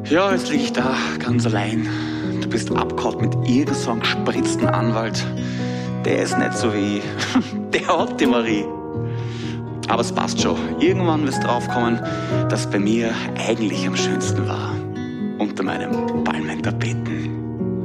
Ja, jetzt lieg ich da, ganz allein. Du bist abgehauen mit irgend so einem gespritzten Anwalt. Der ist nicht so wie der hat die Marie. Aber es passt schon. Irgendwann wirst du draufkommen, dass bei mir eigentlich am schönsten war. Unter meinem Palmentapeten.